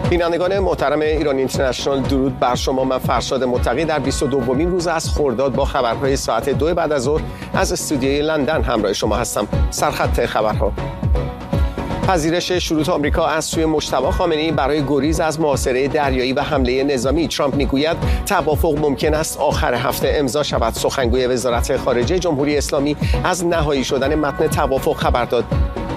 بینندگان محترم ایران اینترنشنال، درود بر شما. من فرشاد متقی در 22مین روز از خرداد با خبرهای ساعت 2 بعد از ظهر از استودیوی لندن همراه شما هستم. سرخط خبرها: پذیرش شروط آمریکا از سوی مجتبی خامنه‌ای برای گریز از محاصره دریایی و حمله نظامی. ترامپ میگوید توافق ممکن است آخر هفته امضا شود. سخنگوی وزارت خارجه جمهوری اسلامی از نهایی شدن متن توافق خبر داد.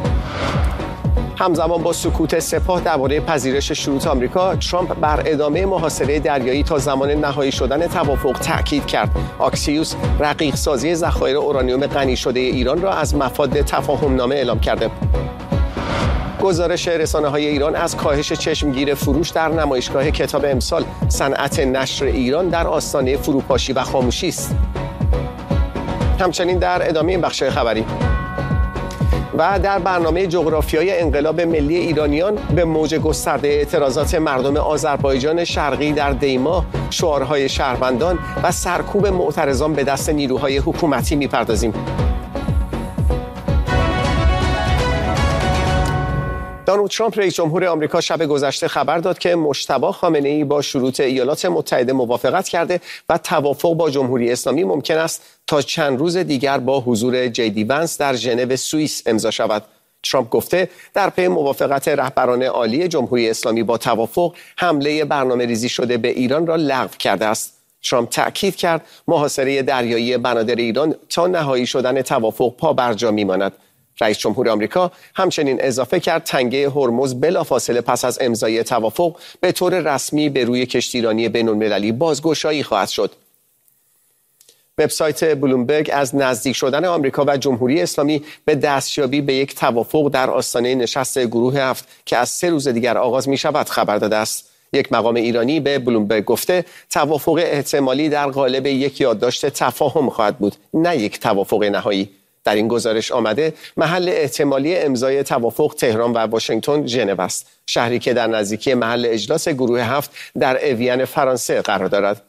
همزمان با سکوت سپاه درباره پذیرش شروط آمریکا، ترامپ بر ادامه محاصره دریایی تا زمان نهایی شدن توافق تاکید کرد. آکسیوس رقیق سازی ذخایر اورانیوم غنی شده ایران را از مفاد تفاهمنامه اعلام کرده. گزارش رسانه‌های ایران از کاهش چشمگیر فروش در نمایشگاه کتاب امسال. صنعت نشر ایران در آستانه فروپاشی و خاموشی است. همچنین در ادامه این بخش خبری و در برنامه جغرافیای انقلاب ملی ایرانیان به موج گسترده اعتراضات مردم آذربایجان شرقی در دیما، شعارهای شهروندان و سرکوب معترضان به دست نیروهای حکومتی می‌پردازیم. دونالد ترامپ رئیس جمهور آمریکا شب گذشته خبر داد که مجتبی خامنه‌ای با شروط ایالات متحده موافقت کرده و توافق با جمهوری اسلامی ممکن است تا چند روز دیگر با حضور جی ونس در ژنو سوئیس امضا شود. ترامپ گفته در پی موافقت رهبران عالی جمهوری اسلامی با توافق، حمله برنامه‌ریزی شده به ایران را لغو کرده است. ترامپ تأکید کرد محاصره دریایی بنادر ایران تا نهایی شدن توافق پابرجا میماند. رئیس جمهور آمریکا همچنین اضافه کرد تنگه هرمز بلافاصله پس از امضای توافق به طور رسمی به روی کشتیرانی بین‌المللی بازگشایی خواهد شد. وبسایت بلومبرگ از نزدیک شدن آمریکا و جمهوری اسلامی به دستیابی به یک توافق در آستانه نشست گروه 7 که از 3 روز دیگر آغاز می شود خبر داده است. یک مقام ایرانی به بلومبرگ گفته توافق احتمالی در قالب یک یادداشت تفاهم خواهد بود، نه یک توافق نهایی. در این گزارش آمده محل احتمالی امضای توافق تهران و واشنگتن ژنو است، شهری که در نزدیکی محل اجلاس گروه 7 در اوین فرانسه قرار دارد.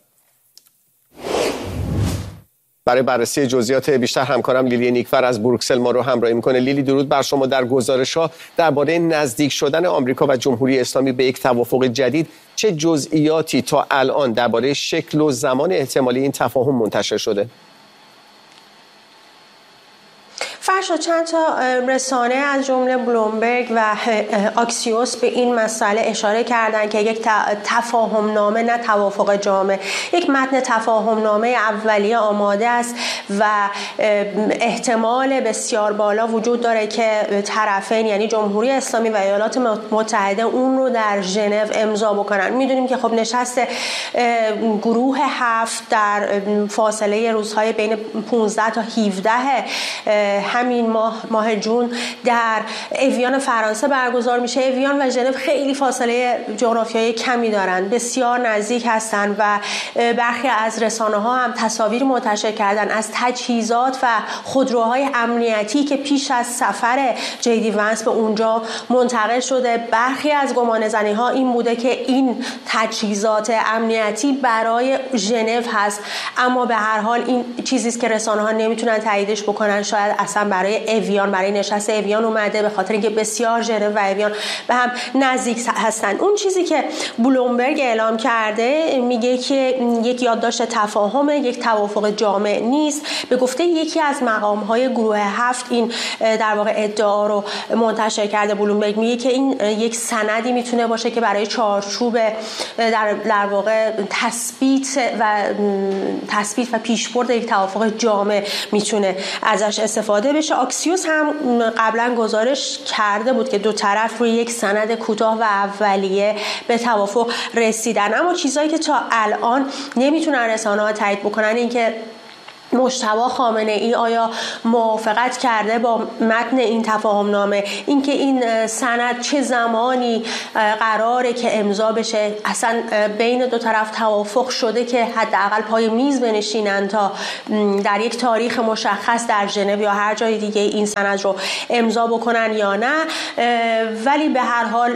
برای بررسی جزئیات بیشتر همکارم لیلی نیکفر از بروکسل ما رو همراهی میکنه. لیلی، درود بر شما. در گزارش‌ها درباره نزدیک شدن آمریکا و جمهوری اسلامی به یک توافق جدید چه جزئیاتی تا الان درباره شکل و زمان احتمالی این تفاهم منتشر شده؟ فرشاد، چند تا رسانه از جمله بلومبرگ و آکسیوس به این مسئله اشاره کردند که یک تفاهم نامه، نه توافق جامع، یک متن تفاهم نامه اولیه آماده است و احتمال بسیار بالا وجود داره که طرفین یعنی جمهوری اسلامی و ایالات متحده اون رو در ژنو امضا بکنن. میدونیم که خب نشست گروه 7 در فاصله روزهای بین 15 تا 17 همین ماه جون در اوین فرانسه برگزار میشه. اوین و ژنو خیلی فاصله جغرافیایی کمی دارن، بسیار نزدیک هستن و برخی از رسانه‌ها هم تصاویر منتشر کردن از تجهیزات و خودروهای امنیتی که پیش از سفر جی ونس به اونجا منتقل شده. برخی از گمانه‌زنی‌ها این بوده که این تجهیزات امنیتی برای ژنو هست، اما به هر حال این چیزی است که رسانه‌ها نمیتونن تاییدش بکنن. شاید اصلا برای اویان، برای نشست اویان اومده، به خاطر اینکه بسیار ژنو و اویان به هم نزدیک هستن. اون چیزی که بلومبرگ اعلام کرده میگه که یک یادداشت تفاهم، یک توافق جامع نیست. به گفته یکی از مقام‌های گروه 7 این در واقع ادعا رو منتشر کرده. بلومبرگ میگه که این یک سندی میتونه باشه که برای چارچوب در واقع تثبیت و پیشبرد یک توافق جامع میتونه ازش استفاده بشه. آکسیوس هم قبلا گزارش کرده بود که دو طرف روی یک سند کوتاه و اولیه به توافق رسیدن، اما چیزایی که تا الان نمیتونن رسانه‌ها تایید بکنن این که مجتبی خامنه‌ای آیا موافقت کرده با متن این تفاهم نامه، اینکه این سند چه زمانی قراره که امضا بشه، اصلا بین دو طرف توافق شده که حداقل پای میز بنشینن تا در یک تاریخ مشخص در ژنو یا هر جای دیگه این سند رو امضا بکنن یا نه. ولی به هر حال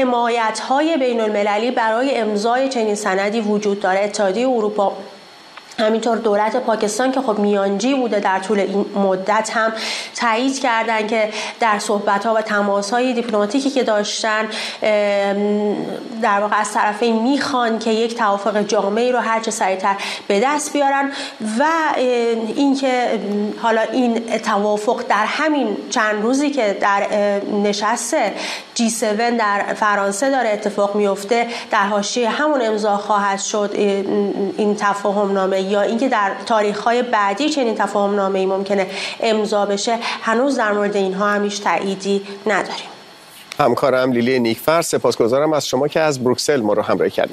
حمایت‌های بین‌المللی برای امضای چنین سندی وجود داره. اتحادیه اروپا همینطور دولت پاکستان که خب میانجی بوده در طول این مدت هم تایید کردن که در صحبت‌ها و تماس‌های دیپلماتیکی که داشتن در واقع از طرفین میخوان که یک توافق جامعی رو هرچه سریعتر به دست بیارن و اینکه حالا این توافق در همین چند روزی که در نشست G7 در فرانسه داره اتفاق میفته در حاشیه همون امضا خواهد شد این تفاهم نامه، یا اینکه در تاریخ‌های بعدی چنین تفاهم نامه‌ای ممکنه امضا بشه، هنوز در مورد اینها هم هیچ تأییدی نداریم. همکارم لیلی نیکفر، سپاسگزارم از شما که از بروکسل ما رو همراهی کردیم.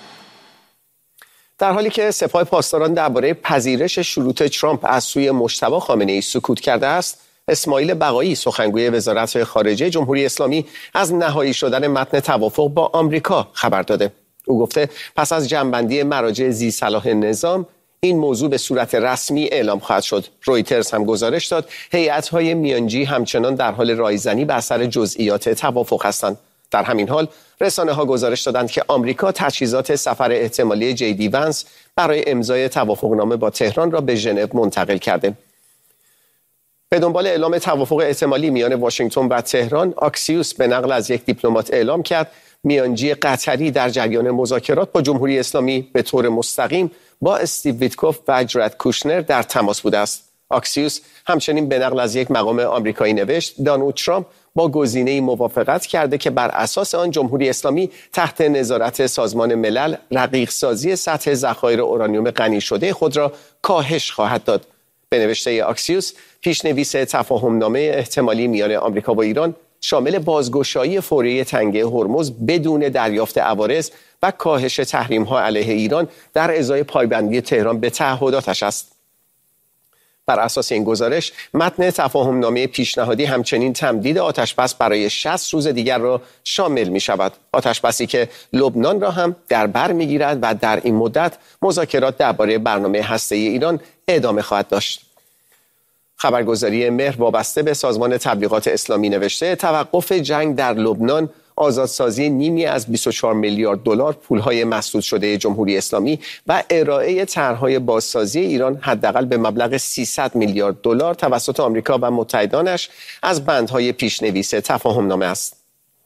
در حالی که سپاه پاسداران درباره پذیرش شروط ترامپ از سوی مجتبی خامنه‌ای سکوت کرده است، اسماعیل بقایی سخنگوی وزارت خارجه جمهوری اسلامی از نهایی شدن متن توافق با آمریکا خبر داده. او گفته پس از جمع‌بندی مراجع ذی صلاح نظام این موضوع به صورت رسمی اعلام خواهد شد. رویترز هم گزارش داد هیئت‌های میانجی همچنان در حال رایزنی بر سر جزئیات توافق هستند. در همین حال رسانه‌ها گزارش دادند که آمریکا تجهیزات سفر احتمالی جی ونس برای امضای توافقنامه با تهران را به ژنو منتقل کرده. به دنبال اعلام توافق احتمالی میان واشنگتن و تهران، آکسیوس به نقل از یک دیپلمات اعلام کرد میانجی قطری در جریان مذاکرات با جمهوری اسلامی به طور مستقیم با استیو ویتکوف و جرد کوشنر در تماس بوده است. آکسیوس همچنین به نقل از یک مقام آمریکایی نوشت دونالد ترامپ با گزینه‌ای موافقت کرده که بر اساس آن جمهوری اسلامی تحت نظارت سازمان ملل رقیق‌سازی سطح ذخایر اورانیوم غنی شده خود را کاهش خواهد داد. به نوشته آکسیوس، پیشنویس تفاهم‌نامه احتمالی میان آمریکا و ایران شامل بازگشایی فوری تنگه هرمز بدون دریافت عوارض و کاهش تحریم‌ها علیه ایران در ازای پایبندی تهران به تعهداتش است. بر اساس این گزارش، متن تفاهم‌نامه پیشنهادی همچنین تمدید آتشبس برای 60 روز دیگر را شامل می‌شود. آتشبسی که لبنان را هم در بر می‌گیرد و در این مدت مذاکرات درباره برنامه هسته‌ای ایران ادامه خواهد داشت. خبرگزاری مهر وابسته به سازمان تبلیغات اسلامی نوشته توقف جنگ در لبنان، آزادسازی نیمی از 24 میلیارد دلار پولهای مسدود شده جمهوری اسلامی و ارائه طرح‌های بازسازی ایران حداقل به مبلغ 300 میلیارد دلار توسط آمریکا و متحدانش از بندهای پیشنویس تفاهم‌نامه است.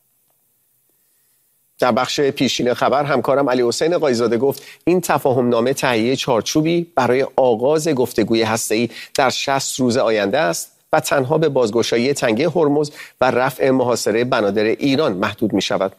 در بخش پیشین خبر همکارم علی حسین قایزاده گفت این تفاهم‌نامه تهیه چارچوبی برای آغاز گفتگوی هسته‌ای در 60 روز آینده است و تنها به بازگشایی تنگه هرمز و رفع محاصره بنادر ایران محدود می شود.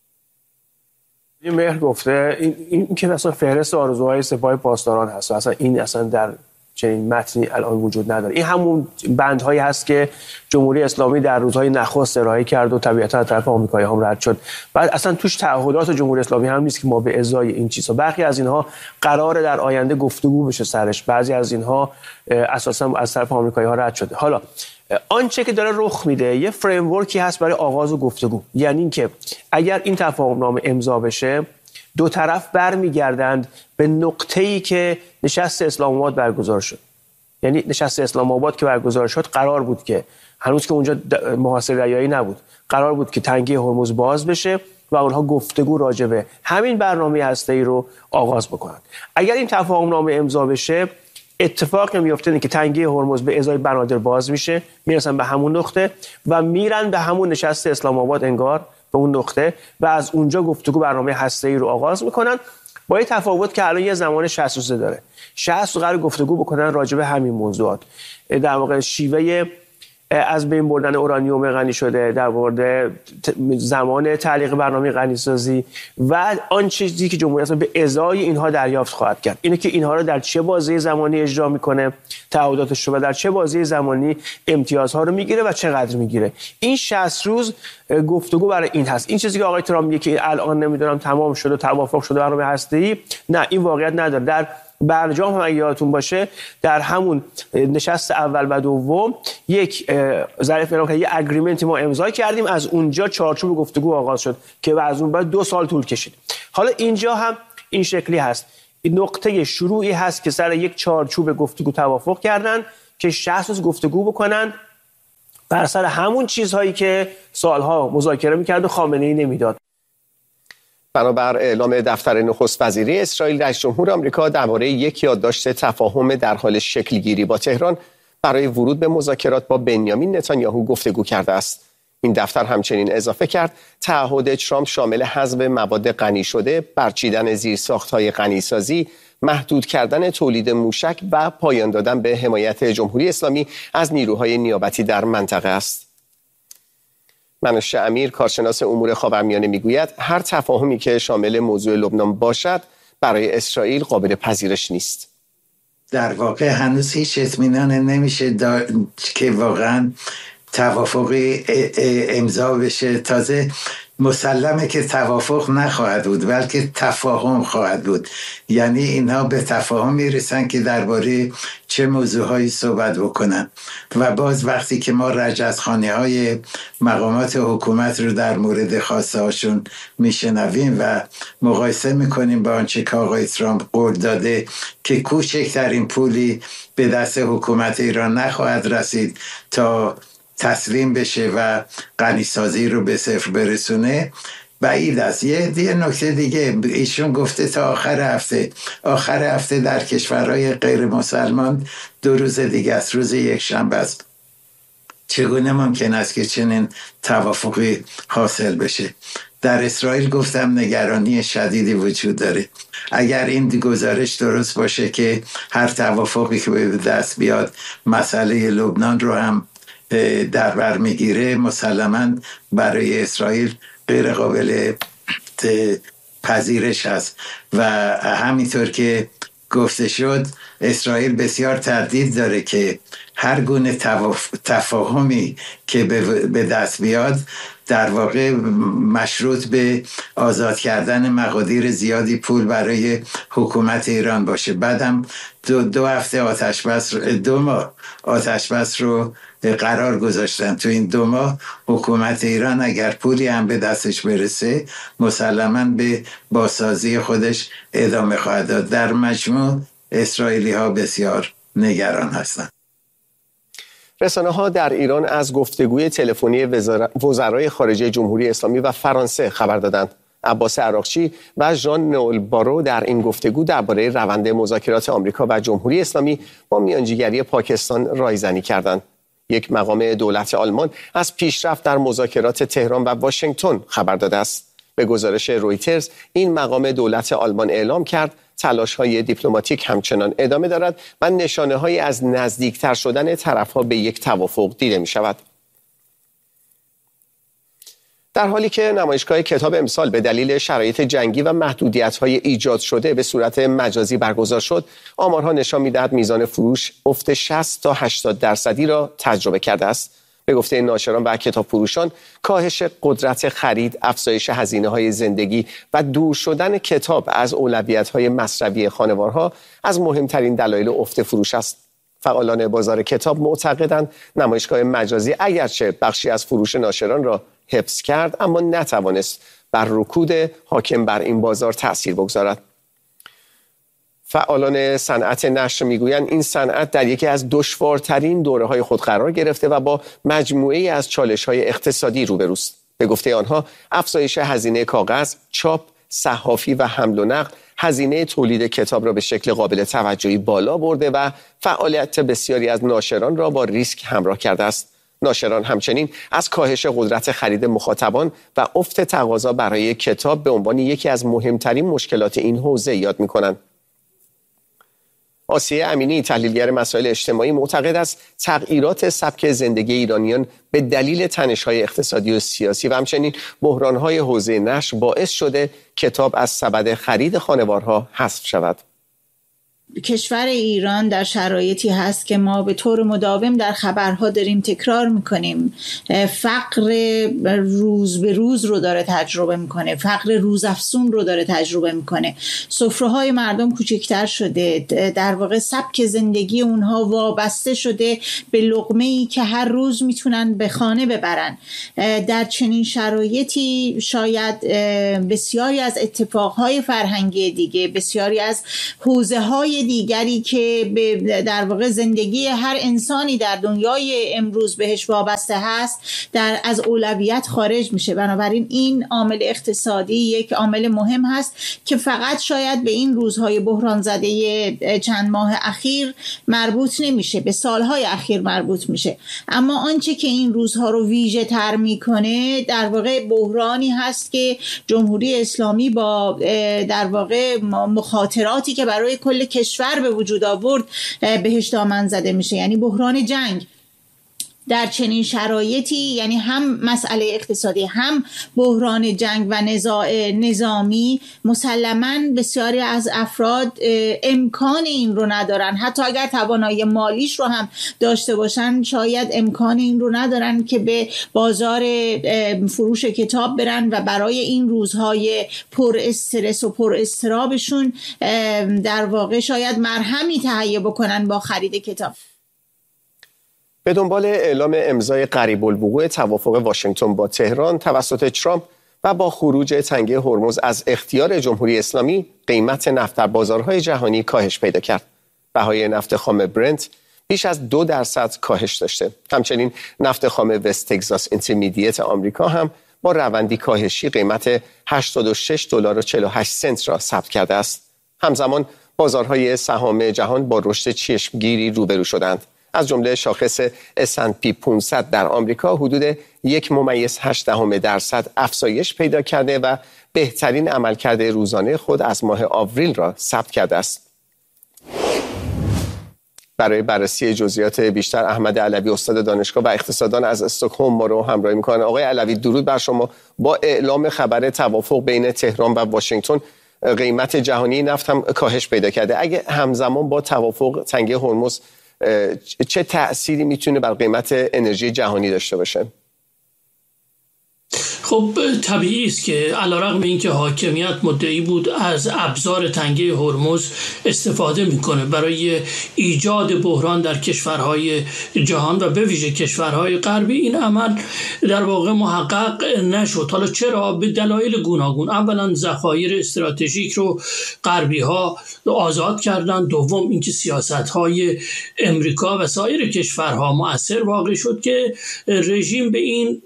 مهر گفته این که اصلا فهرست آرزوهای سپاه پاسداران هست و اصلا این اصلا در چنین متنی الان وجود نداره. این همون بندهایی هست که جمهوری اسلامی در روزهای نخست ارائه کرد و طبیعتا از طرف آمریکایی هم رد شد. بعد اصلا توش تعهدات جمهوری اسلامی هم نیست که ما به ازای این چیزها، برخی از اینها قراره در آینده گفتگو بشه سرش، بعضی از اینها اساسا از طرف آمریکایی ها رد شده. حالا آنچه که داره رخ میده یه فریم ورکی هست برای آغاز گفتگو، یعنی اینکه اگر این تفاهم‌نامه امضا بشه دو طرف برمیگردند به نقطه‌ای که نشست اسلام آباد برگزار شد. یعنی نشست اسلام آباد که برگزار شد قرار بود که هنوز که اونجا محاصره ریایی نبود، قرار بود که تنگه هرمز باز بشه و اونها گفتگو راجع به همین برنامه هسته‌ای رو آغاز بکنن. اگر این تفاهم‌نامه امضا بشه اتفاقی میفته اینه که تنگه هرمز به ازای بنادر باز میشه، میرسن به همون نقطه و میرن به همون نشست اسلام آباد انگار به اون نقطه و از اونجا گفتگو برنامه هسته‌ای رو آغاز میکنن، با این تفاوت که الان یه زمان 60 روزه داره. 60 روز قرار گفتگو بکنن راجع به همین موضوعات، در واقع شیوه از بین بردن اورانیوم غنی شده، در مورد زمان تعلیق برنامه غنیسازی و آن چیزی که جمهوری اسلامی به ازای اینها دریافت خواهد کرد. اینه که اینها رو در چه بازه زمانی اجرا میکنه، تعهداتش رو، و در چه بازه زمانی امتیازها رو میگیره و چقدر میگیره. این 60 روز گفتگو برای این هست. این چیزی که آقای ترامپ میگه که الان نمیدونم تمام شده، توافق شده برنامه هسته‌ای، نه، این واقعیت نداره. در برجام هم اگه یادتون باشه در همون نشست اول و دوم یک ظرف اعلام که یه اگریمنتی ما امضا کردیم، از اونجا چارچوب گفتگو آغاز شد که از اون بعد 2 سال طول کشید. حالا اینجا هم این شکلی هست، این نقطه شروعی هست که سر یک چارچوب گفتگو توافق کردن که 60 روز گفتگو بکنن بر سر همون چیزهایی که سالها مذاکره می‌کرد و خامنه‌ای نمیداد. بنابر اعلام دفتر نخست وزیری اسرائیل، رئیس جمهور آمریکا درباره یک یادداشت تفاهم در حال شکلگیری با تهران برای ورود به مذاکرات با بنیامین نتانیاهو گفتگو کرده است. این دفتر همچنین اضافه کرد تعهد ترامپ شامل حذف مواد غنی شده، برچیدن زیرساخت‌های غنیسازی، محدود کردن تولید موشک و پایان دادن به حمایت جمهوری اسلامی از نیروهای نیابتی در منطقه است. منوش امیر، کارشناس امور خاورمیانه، میگوید هر تفاهمی که شامل موضوع لبنان باشد برای اسرائیل قابل پذیرش نیست. در واقع هنوز هیچ اطمینان نمیشه که واقعا توافقی امضا بشه. تازه مسلمه که توافق نخواهد بود بلکه تفاهم خواهد بود. یعنی اینها به تفاهم میرسن که درباره چه موضوعهایی صحبت بکنن و باز وقتی که ما رجزخوانی های مقامات حکومت رو در مورد خواسته هاشون میشنویم و مقایسه میکنیم با آنچه که آقای ترامپ قول داده که کوچکترین پولی به دست حکومت ایران نخواهد رسید تا تسلیم بشه و غنیسازی رو به صفر برسونه، بعید است. یه نکته دیگه ایشون گفته تا آخر هفته در کشورهای غیر مسلمان 2 روز دیگه است، روز یکشنبه است. چگونه ممکن است که چنین توافقی حاصل بشه؟ در اسرائیل گفتم نگرانی شدیدی وجود داره. اگر این گزارش درست باشه که هر توافقی که به دست بیاد مسئله لبنان رو هم در بر میگیره، مسلماً برای اسرائیل غیر قابل پذیرش است و همینطور که گفته شد اسرائیل بسیار تردید داره که هر گونه تفاهمی که به دست بیاد در واقع مشروط به آزاد کردن مقادیر زیادی پول برای حکومت ایران باشه. بعدم 2 هفته 2 ماه آتشبس رو قرار گذاشتن. تو این 2 ماه حکومت ایران اگر پولی هم به دستش برسه مسلماً به بازسازی خودش ادامه خواهد داد. در مجموع اسرائیلی ها بسیار نگران هستند. رسانه‌ها در ایران از گفتگوی تلفنی وزرای خارجه جمهوری اسلامی و فرانسه خبر دادند. عباس عراقچی و ژان نول بارو در این گفتگو درباره روند مذاکرات آمریکا و جمهوری اسلامی با میانجیگری پاکستان رایزنی کردند. یک مقام دولت آلمان از پیشرفت در مذاکرات تهران و واشنگتن خبر داده است. به گزارش رویترز این مقام دولت آلمان اعلام کرد تلاش‌های دیپلماتیک همچنان ادامه دارد و نشانه‌هایی از نزدیکتر شدن طرف‌ها به یک توافق دیده می‌شود. در حالی که نمایشگاه کتاب امسال به دلیل شرایط جنگی و محدودیت‌های ایجاد شده به صورت مجازی برگزار شد، آمارها نشان می‌دهد میزان فروش افت 60 تا 80% را تجربه کرده است. به گفته ناشران و کتاب فروشان، کاهش قدرت خرید، افزایش هزینه‌های زندگی و دور شدن کتاب از اولویت‌های مصرفی خانوارها از مهمترین دلایل افت فروش است. فعالان بازار کتاب معتقدند نمایشگاه مجازی اگرچه بخشی از فروش ناشران را حفظ کرد، اما نتوانست بر رکود حاکم بر این بازار تأثیر بگذارد. فعالان صنعت نشر میگویند این صنعت در یکی از دشوارترین دوره‌های خود قرار گرفته و با مجموعه‌ای از چالش‌های اقتصادی روبروست. به گفته آنها افزایش هزینه کاغذ، چاپ، صحافی و حمل و نقل هزینه تولید کتاب را به شکل قابل توجهی بالا برده و فعالیت بسیاری از ناشران را با ریسک همراه کرده است. ناشران همچنین از کاهش قدرت خرید مخاطبان و افت تقاضا برای کتاب به عنوان یکی از مهمترین مشکلات این حوزه یاد می‌کنند. آسیه امینی، تحلیلگر مسائل اجتماعی، معتقد است تغییرات سبک زندگی ایرانیان به دلیل تنش‌های اقتصادی و سیاسی و همچنین بحران‌های حوزه نشر باعث شده کتاب از سبد خرید خانوارها حذف شود. کشور ایران در شرایطی هست که ما به طور مداوم در خبرها داریم تکرار میکنیم، فقر روز به روز رو داره تجربه میکنه، فقر روزافزون رو داره تجربه میکنه، سفره‌های مردم کوچکتر شده، در واقع سبک زندگی اونها وابسته شده به لقمه‌ای که هر روز میتونن به خانه ببرن. در چنین شرایطی شاید بسیاری از اتفاقهای فرهنگی دیگه، بسیاری از حوزه‌های دیگری که در واقع زندگی هر انسانی در دنیای امروز بهش وابسته هست از اولویت خارج میشه. بنابراین این عامل اقتصادی یک عامل مهم هست که فقط شاید به این روزهای بحران زده چند ماه اخیر مربوط نمیشه، به سالهای اخیر مربوط میشه. اما آنچه که این روزها رو ویژه تر میکنه در واقع بحرانی هست که جمهوری اسلامی با در واقع مخاطراتی که برای کل کشور به وجود آورد بهش دامن زده میشه، یعنی بحران جنگ. در چنین شرایطی یعنی هم مسئله اقتصادی هم بحران جنگ و نزاع نظامی، مسلماً بسیاری از افراد امکان این رو ندارن، حتی اگر توانایی مالیش رو هم داشته باشن شاید امکان این رو ندارن که به بازار فروش کتاب برن و برای این روزهای پر استرس و پر اضطرابشون در واقع شاید مرهمی تهیه بکنن با خرید کتاب. به دنبال اعلام امضای قریب الوقوع توافق واشنگتن با تهران توسط ترامپ و با خروج تنگه هرمز از اختیار جمهوری اسلامی، قیمت نفت در بازارهای جهانی کاهش پیدا کرد. بهای نفت خام برنت بیش از 2% کاهش داشته. همچنین نفت خام وست تگزاس اینترمدییت آمریکا هم با روندی کاهشی قیمت $86.48 را ثبت کرده است. همزمان بازارهای سهام جهان با رشد چشمگیری روبرو شدند. از جمله شاخص S&P 500 در آمریکا حدود 1.8% افزایش پیدا کرده و بهترین عملکرد روزانه خود از ماه آوریل را ثبت کرده است. برای بررسی جزئیات بیشتر احمد علوی استاد دانشگاه و اقتصاددان از استکهلم ما رو همراهی می‌کنه. آقای علوی درود بر شما. با اعلام خبر توافق بین تهران و واشنگتن قیمت جهانی نفت هم کاهش پیدا کرده. اگه همزمان با توافق تنگه هرمز چه تأثیری میتونه بر قیمت انرژی جهانی داشته باشه؟ خب طبیعی است که علیرغم اینکه حاکمیت مدعی بود از ابزار تنگه هرمز استفاده میکنه برای ایجاد بحران در کشورهای جهان و به ویژه کشورهای غربی، این عمل در واقع محقق نشد. حالا چرا؟ به دلایل گوناگون. اولا ذخایر استراتژیک رو غربی ها آزاد کردن. دوم اینکه سیاست‌های امریکا و سایر کشورها مؤثر واقع شد که رژیم به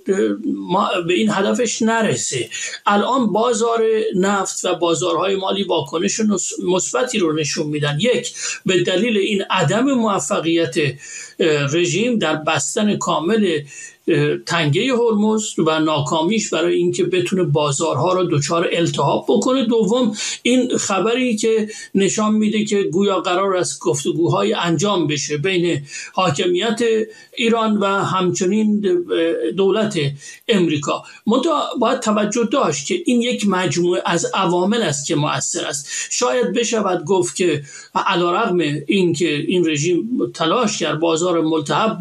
این هدفش نرسه. الان بازار نفت و بازارهای مالی واکنش مثبتی رو نشون میدن. یک، به دلیل این عدم موفقیت رژیم در بستن کامل تنگه هرمز و ناکامیش برای اینکه بتونه بازارها رو دچار التهاب بکنه. دوم، این خبری که نشان میده که گویا قرار است گفتگوهای انجام بشه بین حاکمیت ایران و همچنین دولت امریکا. باید توجه داشت که این یک مجموعه از عوامل است که مؤثر است. شاید بشود گفت که علیرغم اینکه این رژیم تلاش کرد بازار ملتهب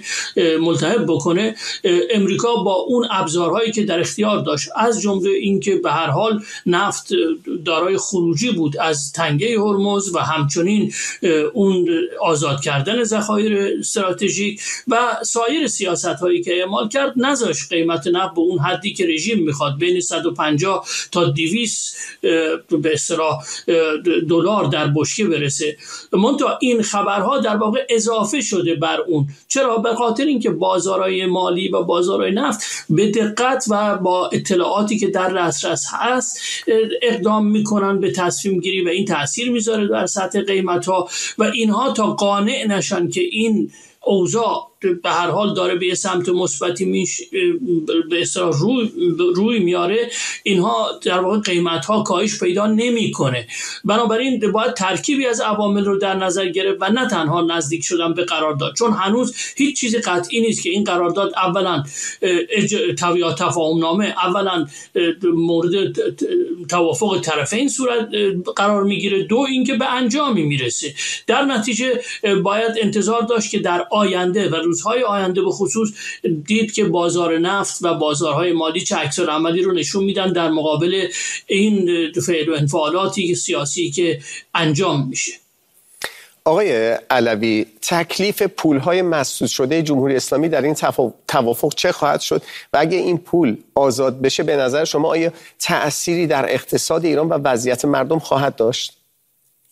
بکنه، امریکا با اون ابزارهایی که در اختیار داشت، از جمله اینکه به هر حال نفت دارای خروجی بود از تنگه هرمز و همچنین اون آزاد کردن ذخایر استراتژیک و سایر سیاست‌هایی که اعمال کرد، نذاشت قیمت نفت به اون حدی که رژیم میخواد بین 150 تا 200 به اصطلاح دلار در بشکه برسه. منتها این خبرها در واقع اضافه شده بر اون. چرا؟ به خاطر اینکه بازارهای مالی و بازارهای نفت به دقت و با اطلاعاتی که در دسترس هست اقدام میکنن به تصمیم گیری و این تاثیر میذاره در سطح قیمت ها و اینها تا قانع نشن که این اوضاع به هر حال داره به سمت مثبتی به اصطلاح روی میاره، اینها در واقع قیمت ها کاهش پیدا نمیکنه. بنابراین باید ترکیبی از عوامل رو در نظر گرفت و نه تنها نزدیک شدن به قرارداد، چون هنوز هیچ چیز قطعی نیست که این قرارداد اولا تفاهم نامه اولا مورد توافق طرفین صورت قرار میگیره، دو اینکه به انجامی میرسه. در نتیجه باید انتظار داشت که در آینده و روزهای آینده به خصوص دید که بازار نفت و بازارهای مالی چه عکس‌العملی رو نشون میدن در مقابل این فعل و انفعالاتی سیاسی که انجام میشه. آقای علوی، تکلیف پولهای مسدود شده جمهوری اسلامی در این توافق چه خواهد شد و اگه این پول آزاد بشه به نظر شما آیا تأثیری در اقتصاد ایران و وضعیت مردم خواهد داشت؟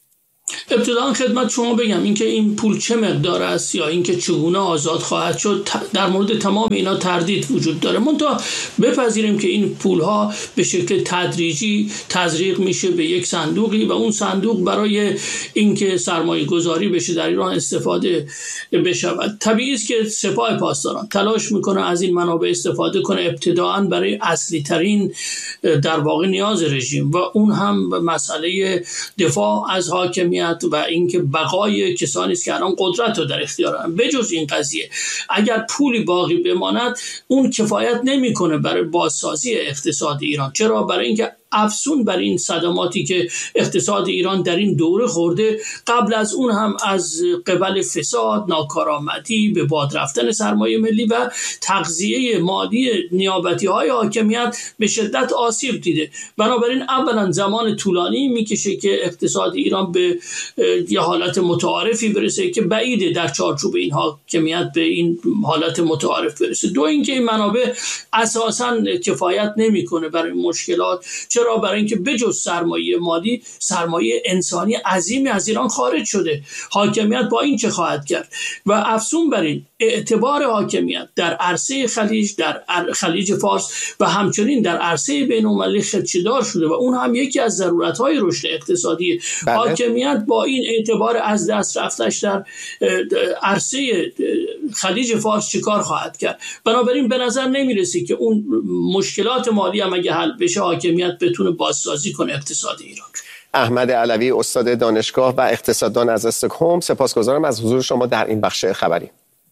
ابتداً خدمت شما بگم اینکه این پول چه مقدار است یا اینکه چگونه آزاد خواهد شد، در مورد تمام اینا تردید وجود داره. منتها بپذیریم که این پولها به شکل تدریجی تزریق میشه به یک صندوقی و اون صندوق برای اینکه سرمایه گذاری بشه در ایران استفاده بشود. طبیعی است که سپاه پاسداران تلاش میکنه از این منابع استفاده کنه، ابتداءً برای اصلی ترین در واقع نیاز رژیم و اون هم مسئله دفاع از حاکمیت و اینکه بقای کسانی است که الان قدرت رو در اختیار دارن. بجز این قضیه اگر پولی باقی بماند اون کفایت نمیکنه برای بازسازی اقتصاد ایران. چرا؟ برای اینکه افزون بر این صدماتی که اقتصاد ایران در این دوره خورده، قبل از اون هم از قبل فساد، ناکارآمدی، به باد رفتن سرمایه ملی و تغذیه مالی نیابتی های حاکمیت به شدت آسیب دیده. بنابراین اولا زمان طولانی میکشه که اقتصاد ایران به یه حالت متعارفی برسه که بعیده در چارچوب این حاکمیت به این حالت متعارف برسه. دو اینکه این منابع اساساً کفایت نمیکنه برای مشکلات. چرا؟ برای اینکه بجز سرمایه مالی، سرمایه انسانی عظیمی از ایران خارج شده. حاکمیت با این چه خواهد کرد؟ و افزون بر این اعتبار حاکمیت در عرصه خلیج، در خلیج فارس و همچنین در عرصه بین‌المللی خدشه‌دار شده و اون هم یکی از ضرورت‌های رشد اقتصادی. حاکمیت با این اعتبار از دست رفتش در عرصه خلیج فارس چیکار خواهد کرد؟ بنابراین به نظر نمی‌رسه که اون مشکلات مالی هم اگه حل بشه حاکمیت بتونه بازسازی کنه اقتصاد ایران. احمد علوی، استاد دانشگاه و اقتصاددان از استکهلم، سپاسگزارم از حضور شما در این بخش خبری.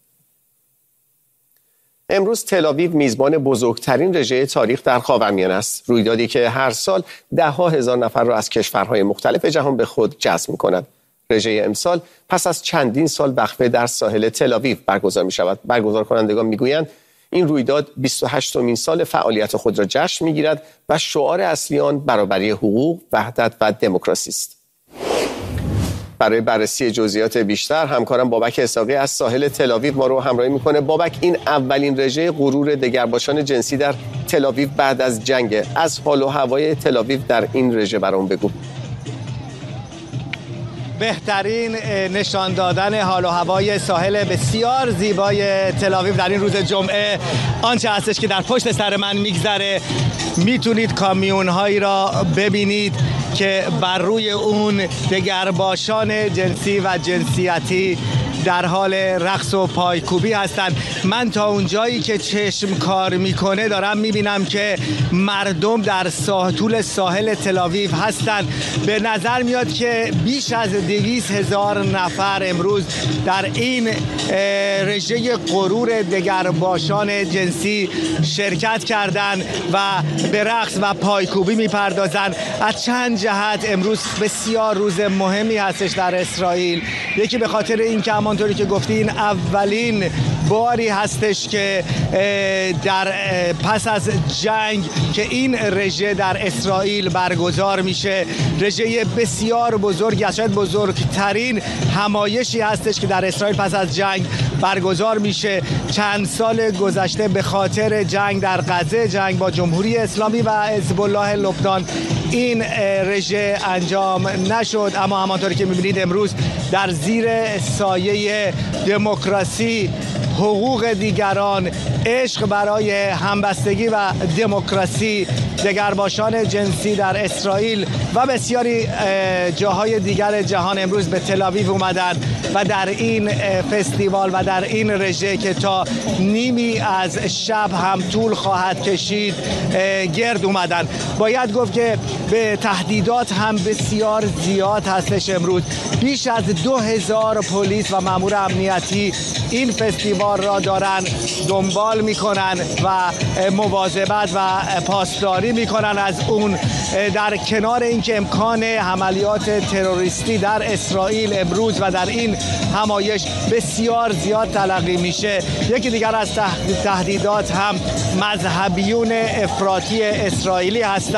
امروز تل‌آویو میزبان بزرگترین رژه تاریخ در خاورمیانه است، رویدادی که هر سال ده‌ها هزار نفر را از کشورهای مختلف جهان به خود جذب می‌کند. رژه امسال پس از چندین سال وقفه در ساحل تل‌آویو برگزار می‌شود. برگزارکنندگان می‌گویند این رویداد 28مین سال فعالیت خود را جشن می‌گیرد و شعار اصلی آن برابری حقوق، وحدت و دموکراسی است. برای بررسی جزئیات بیشتر همکارم بابک اسحاقی از ساحل تل‌آویو ما رو همراهی می‌کنه. بابک، این اولین رژه غرور دگرباشان جنسی در تل‌آویو بعد از جنگ. از حال و هوای تل‌آویو در این رژه برام بگو. بهترین نشان دادن حال و هوای ساحل بسیار زیبای تل‌آویو در این روز جمعه آنچه هستش که در پشت سر من میگذره. میتونید کامیون هایی را ببینید که بر روی اون دگرباشان جنسی و جنسیتی در حال رقص و پایکوبی هستند. من تا اونجایی که چشم کار میکنه دارم میبینم که مردم در طول ساحل تل‌آویو هستند. به نظر میاد که بیش از 200,000 نفر امروز در این رژه غرور دگرباشان جنسی شرکت کردند و به رقص و پایکوبی میپردازند. از چند جهت امروز بسیار روز مهمی هستش در اسرائیل. یکی به خاطر اینکه همانطوری که گفتین اولین باری هستش که در پس از جنگ که این رژه در اسرائیل برگزار میشه. رژه بسیار بزرگی است، شاید بزرگترین همایشی هستش که در اسرائیل پس از جنگ برگزار میشه. چند سال گذشته به خاطر جنگ در غزه، جنگ با جمهوری اسلامی و حزب الله لبنان، این رژه انجام نشد. اما همانطوری که میبینید امروز در زیر سایه دموکراسی، حقوق دیگران، عشق برای همبستگی و دموکراسی، دگرباشان جنسی در اسرائیل و بسیاری جاهای دیگر جهان امروز به تل‌آویو اومدن و در این فستیوال و در این رژه که تا نیمی از شب هم طول خواهد کشید گرد اومدن. باید گفت که به تهدیدات هم بسیار زیاد هستش. امروز بیش از 2000 پلیس و مأمور امنیتی این فستیوال را دارن دنبال میکنن و مواظبت و پاسداری میکنن از اون. در کنار اینکه امکان عملیات تروریستی در اسرائیل امروز و در این همایش بسیار زیاد تلقی میشه، یکی دیگر از تهدیدات هم مذهبیون افراطی اسرائیلی هستند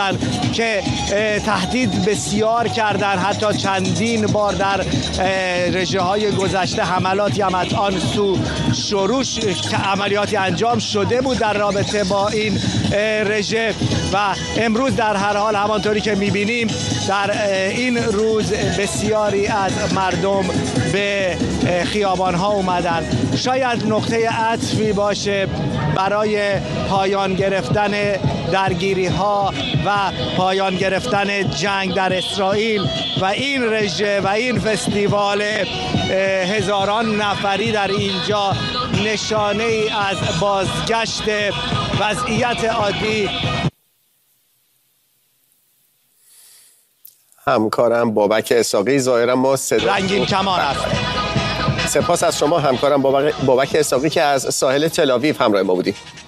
که تهدید بسیار کردن، حتی چندین بار در رژه‌های گذشته حملاتی هم از آن سو شروع عملیاتی انجام شده بود در رابطه با این رژه و امروز در هر حال همانطوری که می‌بینیم در این روز بسیاری از مردم به خیابان‌ها اومدن. شاید نقطه عطفی باشه برای پایان گرفتن درگیری‌ها و پایان گرفتن جنگ در اسرائیل و این رژه و این فستیوال هزاران نفری در اینجا نشانه ای از بازگشت وضعیت عادی. همکارم بابک اسحاقی، ظاهرا ما رنگین کمان است. سپاس از شما همکارم بابک اسحاقی که از ساحل تل آویو همراه ما بودید.